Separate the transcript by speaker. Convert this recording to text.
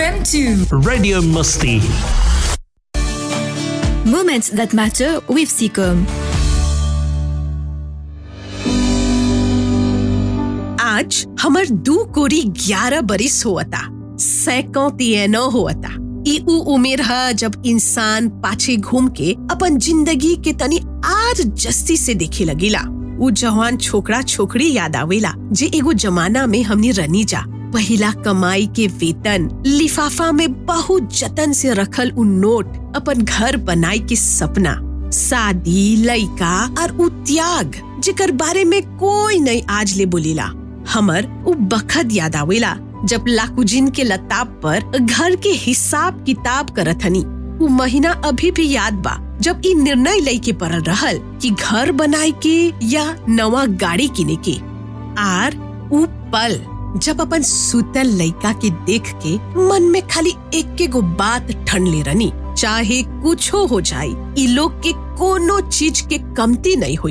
Speaker 1: FM to
Speaker 2: Radio Musti.
Speaker 3: Moments that matter with Seacom.
Speaker 4: आज हमर 2 कोरी 11 बरिस होता, 51 होता। ई उ उमेर है जब इंसान पाछे घूम के अपन जिंदगी के तनी आज जस्ती से देखे लगेला। उ जवान छोकरा छोकरी याद आवेला जे एगो जमाना में हमनी रनी जा। पहिला कमाई के वेतन, लिफाफा में बहुत जतन से रखल उ नोट, अपन घर बनाए के सपना, शादी, लइका और उ त्याग जेकर बारे में कोई नहीं आज ले बोलेला। हमर उ बखत याद आवेला जब लाकुजिन के लताप पर घर के हिसाब किताब करत हनी। उ महीना अभी भी याद बा जब ई निर्णय लई के पड़ल रहल कि घर बनाए के या नवा गाड़ी किने के। आर उ पल जब अपन सुतल लइका के देख के मन में खाली एक गो बात ठन ले रनी, चाहे कुछो हो जाए, ई लोग के कोनो चीज के कमती नहीं हुई।